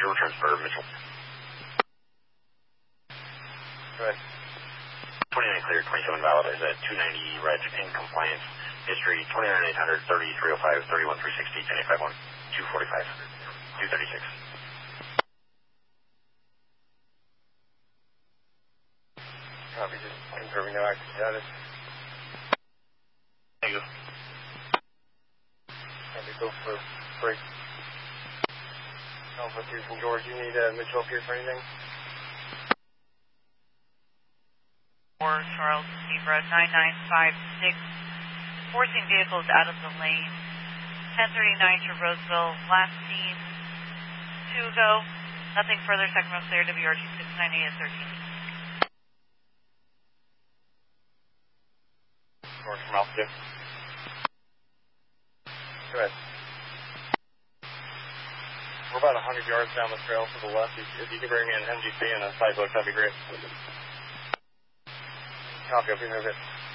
your returns for Mitchell. Go ahead. 29 clear, 27 valid is at 290 red in compliance. History 29800, 3305, 31360, 10851, 245, 236. Copy, just confirming no active status. Negative. Copy, go for break. Alpha 2 from George, you need Mitchell up here for anything? Charles Zebra 9956, forcing vehicles out of the lane. 1039 to Roseville, last seen 2 ago. Nothing further, second row clear, WRG 698 at 13. George from Alpha 2. Go ahead. We're about 100 yards down the trail to the left. If you could bring me an MGC and a sidebook, that'd be great. Copy, I'll be moving.